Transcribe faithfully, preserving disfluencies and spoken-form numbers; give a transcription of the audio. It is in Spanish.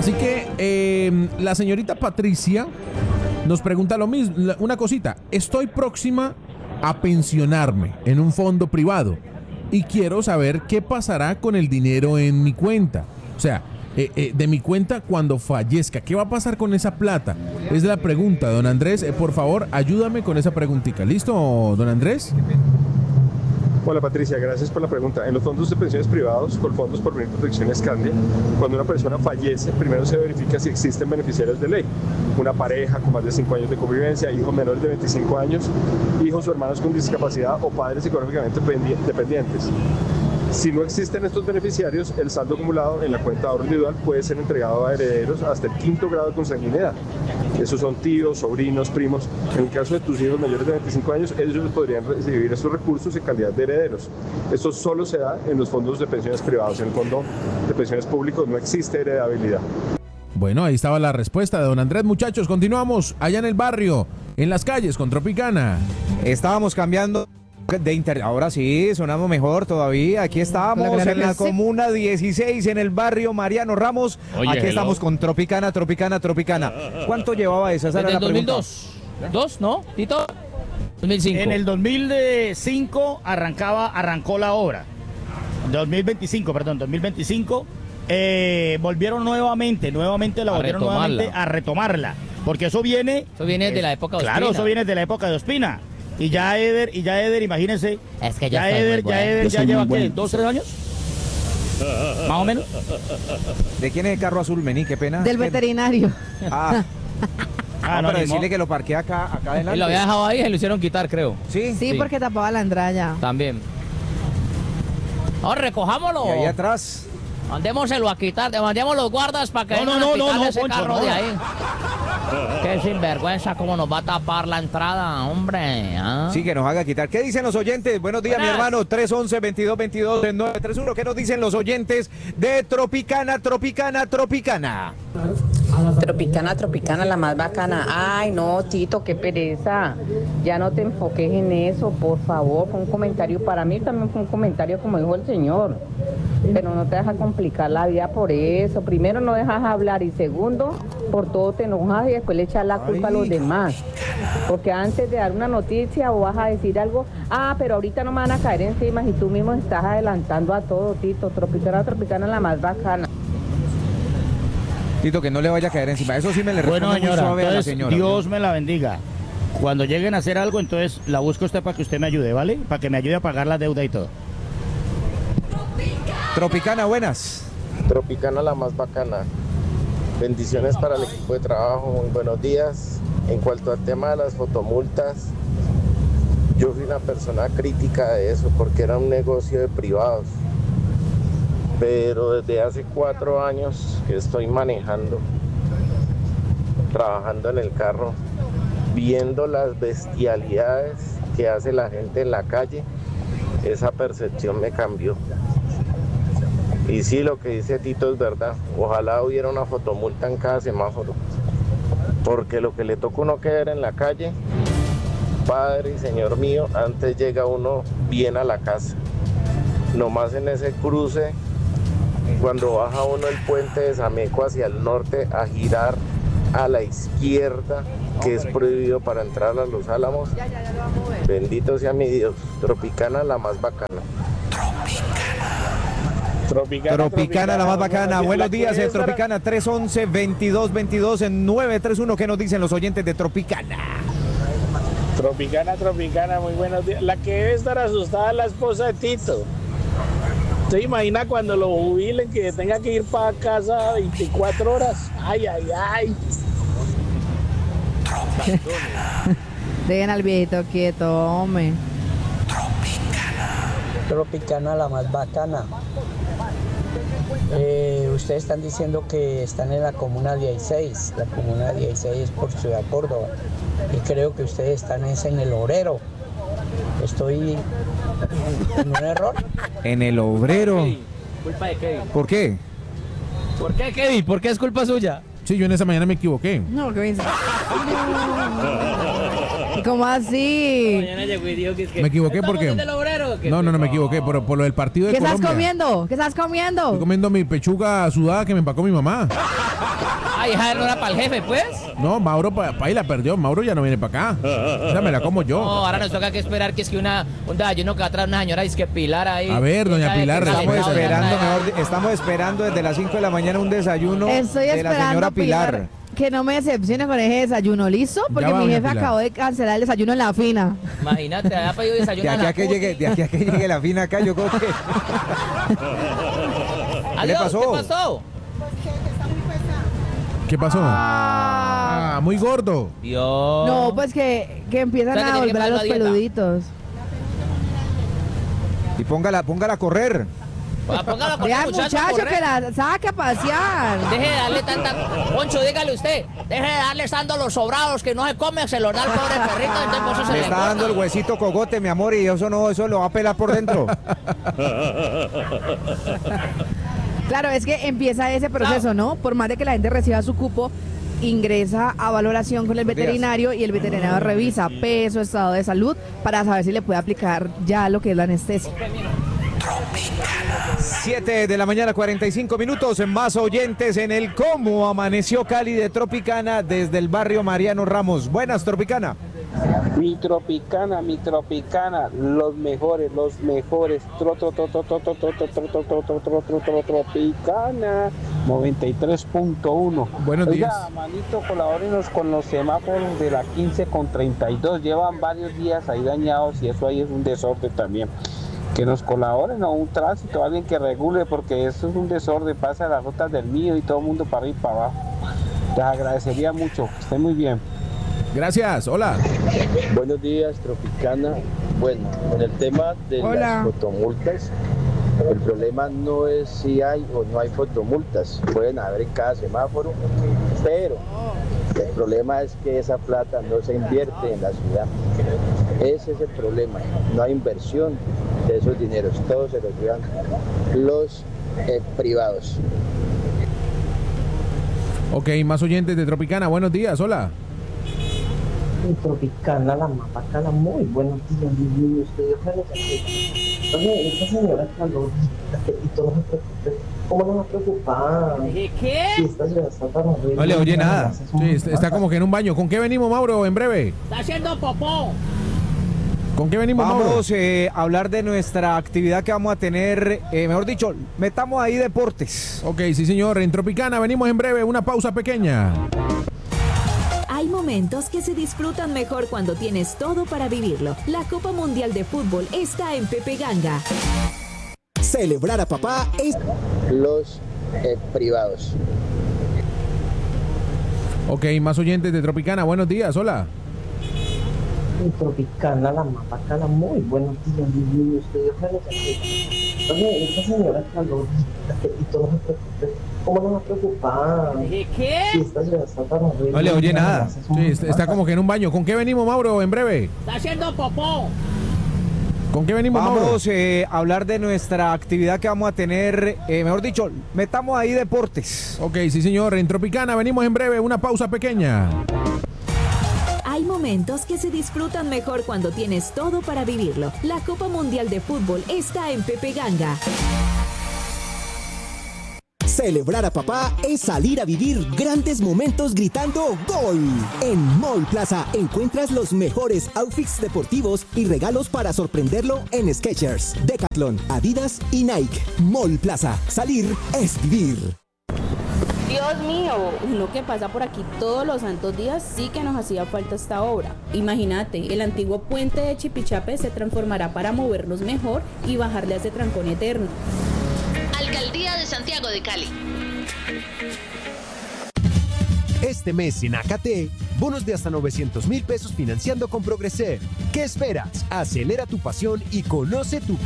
Así que eh, la señorita Patricia nos pregunta lo mismo, una cosita. Estoy próxima a pensionarme en un fondo privado y quiero saber qué pasará con el dinero en mi cuenta. O sea, eh, eh, de mi cuenta cuando fallezca. ¿Qué va a pasar con esa plata? Es la pregunta, don Andrés. Eh, por favor, ayúdame con esa preguntita. ¿Listo, don Andrés? Hola Patricia, gracias por la pregunta. En los fondos de pensiones privados, con fondos por venir protección Escandia, cuando una persona fallece, primero se verifica si existen beneficiarios de ley. Una pareja con más de cinco años de convivencia, hijos menores de veinticinco años, hijos o hermanos con discapacidad o padres económicamente dependientes. Si no existen estos beneficiarios, el saldo acumulado en la cuenta de ahorro individual puede ser entregado a herederos hasta el quinto grado de consanguinidad. Esos son tíos, sobrinos, primos. En el caso de tus hijos mayores de veinticinco años, ellos podrían recibir estos recursos en calidad de herederos. Esto solo se da en los fondos de pensiones privados. En el fondo de pensiones públicos no existe heredabilidad. Bueno, ahí estaba la respuesta de don Andrés. Muchachos, continuamos allá en el barrio, en las calles con Tropicana. Estábamos cambiando de inter... Ahora sí, sonamos mejor todavía. Aquí estamos en la Comuna dieciséis, en el barrio Mariano Ramos. Oye, Aquí hello. estamos con Tropicana, Tropicana, Tropicana. ¿Cuánto llevaba esa? Esa era la dos mil dos. ¿Dos, no, Tito? dos mil cinco. En el dos mil cinco arrancaba, arrancó la obra. dos mil veinticinco, perdón, dos mil veinticinco. Eh, volvieron nuevamente, nuevamente la a volvieron retomarla. nuevamente a retomarla. Porque eso viene... Eso viene eh, de la época de Ospina. Claro, eso viene de la época de Ospina. Y ya Eder, y ya Eder, imagínense. Es que ya Eder, ya Eder ya lleva ¿qué? ¿Dos, tres años? Más o menos. ¿De quién es el carro azul, Mení? Qué pena. Del veterinario. Ah. Ah, no, para decirle mo... que lo parqué acá, acá adelante. Y lo había dejado ahí y se lo hicieron quitar, creo. Sí, sí, sí. Porque tapaba la entrada. También. Ahora recojámoslo. Y ahí atrás. Mandémoselo a quitar, mandemos los guardas para que no, no, no, no, ese Poncho, carro no. de ahí. Qué sinvergüenza, cómo nos va a tapar la entrada, hombre. ¿Ah? Sí, que nos haga quitar. ¿Qué dicen los oyentes? Buenos días, Buenas. mi hermano. tres once, veintidós veintidós, nueve tres uno. ¿Qué nos dicen los oyentes de Tropicana, Tropicana, Tropicana? Tropicana, Tropicana, la más bacana. Ay, no, Tito, qué pereza. Ya no te enfoques en eso, por favor. Fue un comentario para mí, también fue un comentario como dijo el señor. Pero no te dejas complicar la vida por eso. Primero, no dejas hablar, y segundo, por todo te enojas y después le echas la culpa Ay. a los demás. Porque antes de dar una noticia o vas a decir algo, ah, pero ahorita no me van a caer encima, y tú mismo estás adelantando a todo, Tito. Tropicana, Tropicana, la más bacana. Tito, que no le vaya a caer encima. Eso sí me le responde bueno, señora, muy suave a la señora. Dios me la bendiga. Cuando lleguen a hacer algo, entonces la busco a usted para que usted me ayude, ¿vale? Para que me ayude a pagar la deuda y todo. Tropicana, buenas. Tropicana, la más bacana. Bendiciones para el equipo de trabajo, muy buenos días. En cuanto al tema de las fotomultas, yo fui una persona crítica de eso porque era un negocio de privados. Pero desde hace cuatro años que estoy manejando, trabajando en el carro, viendo las bestialidades que hace la gente en la calle, esa percepción me cambió. Y sí, lo que dice Tito es verdad. Ojalá hubiera una fotomulta en cada semáforo. Porque lo que le toca uno que ver en la calle, Padre y Señor mío, antes llega uno bien a la casa. Nomás en ese cruce, cuando baja uno el puente de Sameco hacia el norte, a girar a la izquierda, que es prohibido para entrar a Los Álamos. Bendito sea mi Dios. Tropicana, la más bacana. Tropicana, Tropicana, la más bacana. Buenos días, eh, Tropicana, tres once, veintidós veintidós en nueve tres uno. ¿Qué nos dicen los oyentes de Tropicana? Tropicana, Tropicana, muy buenos días. La que debe estar asustada es la esposa de Tito. ¿Usted imagina cuando lo jubilen que tenga que ir para casa veinticuatro horas? Ay, ay, ay. Dejen al viejito quieto, hombre. Tropicana, la más bacana. Eh, ustedes están diciendo que están en la Comuna dieciséis. La Comuna dieciséis es por Ciudad Córdoba. Y creo que ustedes están es en el Obrero. Estoy en un error. En el Obrero. Culpa de Kevin. ¿Por qué? ¿Por qué, Kevin? ¿Por qué es culpa suya? Sí, yo en esa mañana me equivoqué. No, Kevin. ¿Cómo así? Me equivoqué porque... No, no, no me equivoqué, por, por lo del partido de ¿Qué Colombia. estás comiendo? ¿Qué estás comiendo? Estoy comiendo mi pechuga sudada que me empacó mi mamá. Ay, esa no era para el jefe, pues. No, Mauro pa, pa ahí la perdió. Mauro ya no viene para acá. Esa me la como yo. No, ahora nos toca que esperar que es que una, un desayuno que va a traer una señora, es que Pilar ahí. A ver, doña Pilar, estamos esperando, mejor, estamos esperando desde las cinco de la mañana un desayuno Estoy de la señora Pilar. Pilar. Que no me decepcione con ese desayuno, ¿listo? Porque mi jefe acabó de cancelar el desayuno en la fina. Imagínate, había pedido desayuno de aquí a, a que llegue, de aquí a que llegue la fina acá, yo creo que... ¿Qué le pasó? ¿Qué pasó? ¿Qué pasó? Ah, muy gordo. Dios. No, pues que, que empiezan O sea, que a tiene que volver a parar los la dieta. peluditos. Y póngala, póngala a correr. Ah, póngala con Vea el al muchacho, muchacho correr. que la saque a pasear. Deje de darle tanta... Poncho, dígale usted. Deje de darle dando los sobrados que no se come, se los da al pobre perrito, entonces por eso se Le le está engorda. dando el huesito cogote, mi amor, y eso no, eso lo va a pelar por dentro. Claro, es que empieza ese proceso, ¿no? Por más de que la gente reciba su cupo, ingresa a valoración con el veterinario y el veterinario revisa peso, estado de salud, para saber si le puede aplicar ya lo que es la anestesia. siete de la mañana, cuarenta y cinco minutos. Más oyentes en el Cómo Amaneció Cali de Tropicana desde el barrio Mariano Ramos. Buenas, Tropicana. Mi Tropicana, mi Tropicana, los mejores, los mejores. Tro, tro, tro, tro, tro, tro, tro, tro, tro, tro, tro, tro, tro, tro, Tropicana noventa y tres punto uno. Buenos días. Oiga, manito, colabórenos con los semáforos de la quince con treinta y dos. Llevan varios días ahí dañados y eso ahí es un desorden también. Que nos colaboren a un tránsito, alguien que regule, porque eso es un desorden, pasa las rutas del mío y todo el mundo para arriba y para abajo. Les agradecería mucho, que estén muy bien. Gracias, hola. Buenos días, Tropicana. Bueno, en el tema de Hola. las fotomultas, el problema no es si hay o no hay fotomultas, pueden haber en cada semáforo, pero el problema es que esa plata no se invierte en la ciudad. Ese es el problema, no hay inversión de esos dineros, todos se los llevan los eh, privados. Ok, más oyentes de Tropicana. Buenos días, hola. Tropicana, la más bacana, muy buenos días, mis niños. Oye, esta señora está gordita, y todo no se preocupe. ¿Cómo no va a preocupar? ¿Qué? Si esta ciudad está tan horrible. No le oye nada. Sí, está, está como que en un baño. ¿Con qué venimos, Mauro, en breve? Está haciendo popó. ¿Con qué venimos, Mauro? Vamos eh, a hablar de nuestra actividad que vamos a tener, eh, mejor dicho, metamos ahí deportes. Ok, sí, señor. En Tropicana venimos en breve. Una pausa pequeña. Hay momentos que se disfrutan mejor cuando tienes todo para vivirlo. La Copa Mundial de Fútbol está en Pepe Ganga. Celebrar a papá es... Los eh, privados. Ok, más oyentes de Tropicana. Buenos días, hola. Mi Tropicana, la más bacana, muy buenos días, mis niños. Oye, esta señora está gordita, y todo no se preocupe. ¿Cómo no va a preocupar? ¿Qué? Si esta ciudad está tan horrible. No le oye nada. Sí, está, está como que en un baño. ¿Con qué venimos, Mauro, en breve? Está haciendo popó. ¿Con qué venimos, Mauro? Vamos eh, a hablar de nuestra actividad que vamos a tener, eh, mejor dicho, metamos ahí deportes. Ok, sí, señor. En Tropicana venimos en breve. Una pausa pequeña. Hay momentos que se disfrutan mejor cuando tienes todo para vivirlo. La Copa Mundial de Fútbol está en Pepe Ganga. Celebrar a papá es salir a vivir grandes momentos gritando ¡Gol! En Mall Plaza encuentras los mejores outfits deportivos y regalos para sorprenderlo en Skechers, Decathlon, Adidas y Nike. Mall Plaza. Salir es vivir. Dios mío, uno que pasa por aquí todos los santos días, sí que nos hacía falta esta obra. Imagínate, el antiguo puente de Chipichape se transformará para movernos mejor y bajarle a ese trancón eterno. Alcaldía de Santiago de Cali. Este mes en Acate, bonos de hasta novecientos mil pesos financiando con Progreser. ¿Qué esperas? Acelera tu pasión y conoce tu